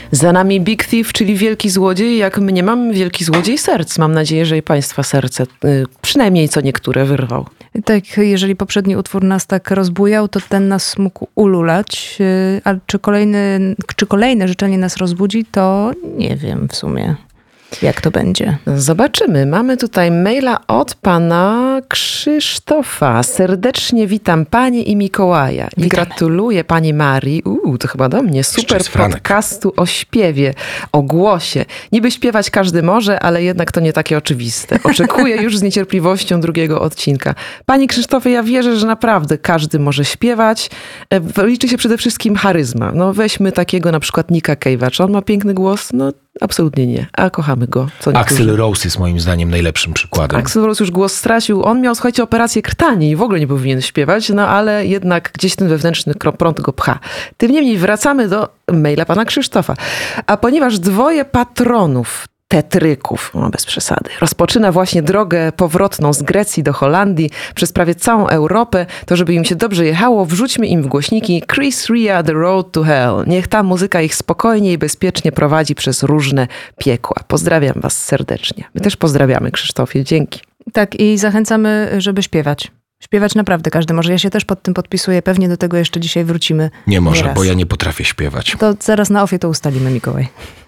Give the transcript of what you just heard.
Za nami Big Thief, czyli wielki złodziej. Jak mnie mam wielki złodziej serc. Mam nadzieję, że i państwa serce przynajmniej co niektóre wyrwał. Tak, jeżeli poprzedni utwór nas tak rozbujał, to ten nas mógł ululać. A czy kolejne życzenie nas rozbudzi, to nie wiem w sumie. Jak to będzie? Zobaczymy. Mamy tutaj maila od pana Krzysztofa. Serdecznie witam panie i Mikołaja. I gratuluję pani Marii. To chyba do mnie. Super podcastu o śpiewie, o głosie. Niby śpiewać każdy może, ale jednak to nie takie oczywiste. Oczekuję już z niecierpliwością drugiego odcinka. Panie Krzysztofie, ja wierzę, że naprawdę każdy może śpiewać. Liczy się przede wszystkim charyzma. No weźmy takiego na przykład Nicka Cave'a. Czy on ma piękny głos? No absolutnie nie. A kochamy go. Axl Rose jest moim zdaniem najlepszym przykładem. Axl Rose już głos stracił. On miał, słuchajcie, operację krtani i w ogóle nie powinien śpiewać, no ale jednak gdzieś ten wewnętrzny prąd go pcha. Tym niemniej wracamy do maila pana Krzysztofa. A ponieważ dwoje patronów tetryków, bez przesady, rozpoczyna właśnie drogę powrotną z Grecji do Holandii przez prawie całą Europę, to żeby im się dobrze jechało, wrzućmy im w głośniki Chris Rea, The Road to Hell. Niech ta muzyka ich spokojnie i bezpiecznie prowadzi przez różne piekła. Pozdrawiam was serdecznie. My też pozdrawiamy, Krzysztofie. Dzięki. Tak, i zachęcamy, żeby śpiewać. Śpiewać naprawdę każdy może. Ja się też pod tym podpisuję. Pewnie do tego jeszcze dzisiaj wrócimy. Nie może, bo ja nie potrafię śpiewać. To zaraz na ofie to ustalimy, Mikołaj.